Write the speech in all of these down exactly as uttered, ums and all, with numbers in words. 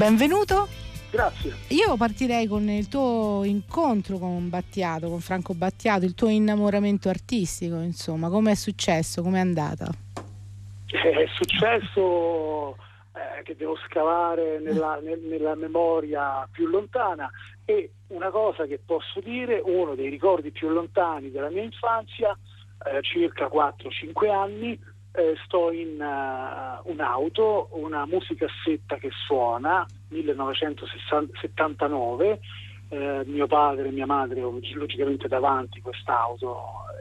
Benvenuto. Grazie. Io partirei con il tuo incontro con Battiato, con Franco Battiato, il tuo innamoramento artistico, insomma, come è successo, come è andata? È successo eh, che devo scavare nella, nel, nella memoria più lontana, e una cosa che posso dire, uno dei ricordi più lontani della mia infanzia, eh, circa quattro cinque anni, eh, sto in uh, un'auto, una musicassetta che suona, millenovecentosettantanove, eh, mio padre e mia madre logicamente davanti quest'auto,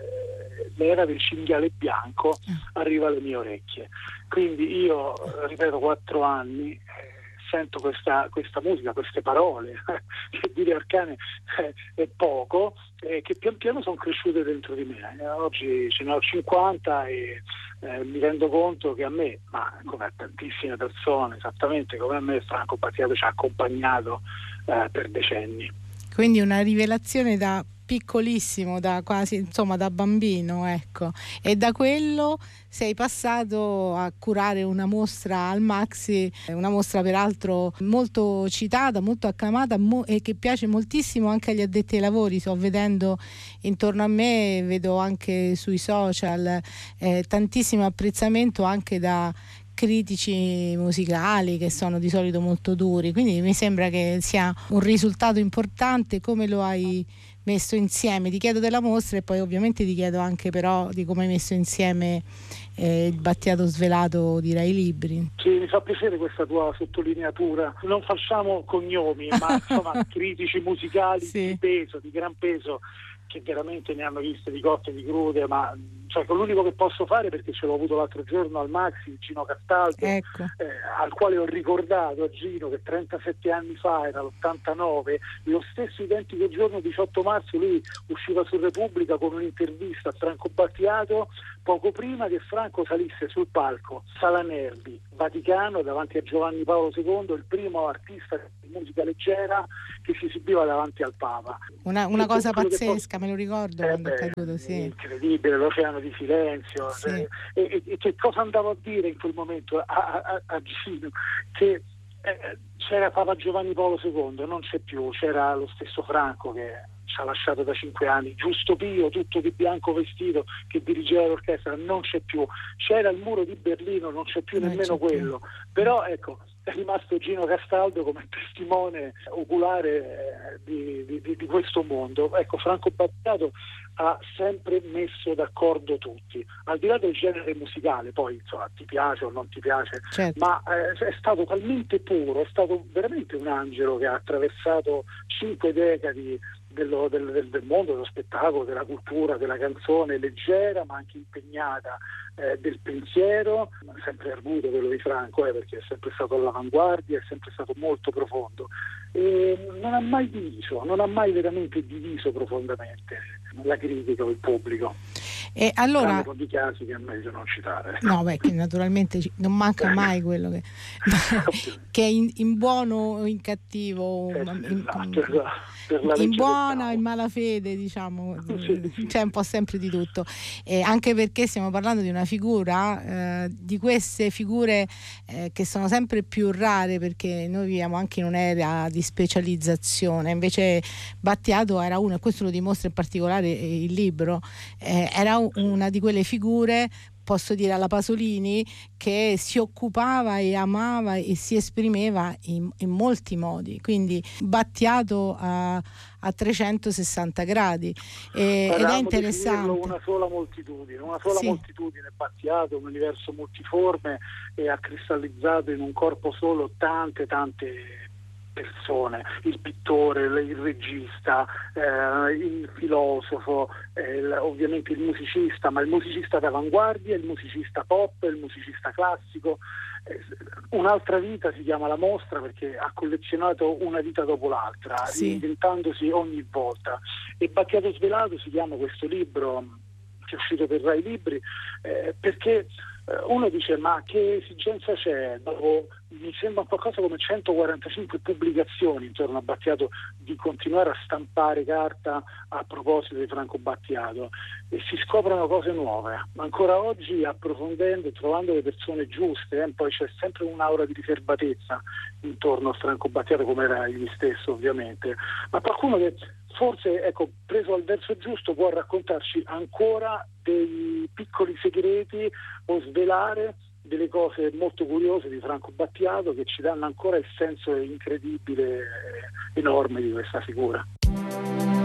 eh, l'era del cinghiale bianco arriva alle mie orecchie, quindi io ripeto quattro anni, eh, sento questa, questa musica, queste parole che dire Arcane eh, è poco, eh, che pian piano sono cresciute dentro di me. Eh, oggi ce ne ho cinquanta e eh, mi rendo conto che a me, ma come a tantissime persone, esattamente come a me, Franco Battiato ci ha accompagnato eh, per decenni. Quindi una rivelazione da piccolissimo, da quasi, insomma, da bambino, ecco. E da quello sei passato a curare una mostra al Maxi, una mostra peraltro molto citata, molto acclamata mo- e che piace moltissimo anche agli addetti ai lavori. Sto vedendo intorno a me, vedo anche sui social eh, tantissimo apprezzamento anche da critici musicali che sono di solito molto duri, quindi mi sembra che sia un risultato importante. Come lo hai messo insieme? Ti chiedo della mostra e poi ovviamente ti chiedo anche però di come hai messo insieme eh, il Battiato svelato di Rai Libri. Sì, mi fa piacere questa tua sottolineatura. Non facciamo cognomi, ma insomma critici musicali sì. di peso, di gran peso, che veramente ne hanno viste di cotte e di crude, ma cioè, con l'unico che posso fare, perché ce l'ho avuto l'altro giorno al Maxi, Gino Castaldo, ecco. eh, al quale ho ricordato a Gino che trentasette anni fa, era l'ottantanove, lo stesso identico giorno, diciotto marzo, lui usciva su Repubblica con un'intervista a Franco Battiato poco prima che Franco salisse sul palco Sala Nervi, Vaticano, davanti a Giovanni Paolo secondo, il primo artista di musica leggera che si esibiva davanti al Papa. Una, una cosa pazzesca, posso... me lo ricordo eh quando beh, è accaduto, sì. Incredibile, l'oceano di silenzio. Sì. E, e, e che cosa andavo a dire in quel momento a, a, a Gino? Che eh, c'era Papa Giovanni Paolo secondo, non c'è più, c'era lo stesso Franco che ci ha lasciato da cinque anni, Giusto Pio, tutto di bianco vestito, che dirigeva l'orchestra, non c'è più, c'era il muro di Berlino, non c'è più non nemmeno c'è quello, più. Però ecco, è rimasto Gino Castaldo come testimone oculare eh, di, di, di questo mondo. Ecco, Franco Battiato ha sempre messo d'accordo tutti, al di là del genere musicale, poi insomma ti piace o non ti piace, certo. ma eh, è stato talmente puro, è stato veramente un angelo che ha attraversato cinque decadi dello, del, del, del mondo dello spettacolo, della cultura, della canzone leggera ma anche impegnata, eh, del pensiero, sempre arguto quello di Franco, eh, perché è sempre stato all'avanguardia, è sempre stato molto profondo e non ha mai diviso, non ha mai veramente diviso profondamente la critica o il pubblico. E allora di casi che è meglio non citare. No, beh, che naturalmente non manca mai quello che, che è in, in buono o in cattivo, eh, in, esatto, esatto, in buona, in malafede, diciamo, sì, sì. C'è un po' sempre di tutto. E anche perché stiamo parlando di una figura, eh, di queste figure eh, che sono sempre più rare, perché noi viviamo anche in un'era di specializzazione. Invece Battiato era uno, e questo lo dimostra in particolare il libro, eh, era una di quelle figure, posso dire alla Pasolini, che si occupava e amava e si esprimeva in, in molti modi, quindi Battiato a, a trecentosessanta gradi e, ed è interessante. Una sola moltitudine, una sola sì. moltitudine, Battiato, un universo multiforme, e ha cristallizzato in un corpo solo tante tante persone, il pittore, il regista, eh, il filosofo, eh, il, ovviamente il musicista, ma il musicista d'avanguardia, il musicista pop, il musicista classico. Eh, un'altra vita si chiama la mostra, perché ha collezionato una vita dopo l'altra, sì. reinventandosi ogni volta. E Battiato svelato si chiama questo libro, che è uscito per Rai Libri, eh, perché uno dice: ma che esigenza c'è? Dopo, mi sembra qualcosa come centoquarantacinque pubblicazioni intorno a Battiato, di continuare a stampare carta a proposito di Franco Battiato, e si scoprono cose nuove ancora oggi, approfondendo e trovando le persone giuste, eh? Poi c'è sempre un'aura di riservatezza intorno a Franco Battiato, come era egli stesso ovviamente, ma qualcuno che forse, ecco, preso al verso giusto, può raccontarci ancora dei piccoli segreti o svelare delle cose molto curiose di Franco Battiato che ci danno ancora il senso incredibile, enorme di questa figura.